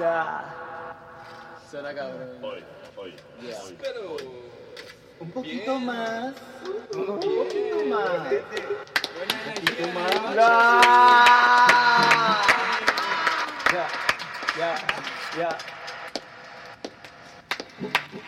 Ya. Suena cabrón. Hoy. Pero. Un poquito más. Un poquito más. Buena energía. Ya.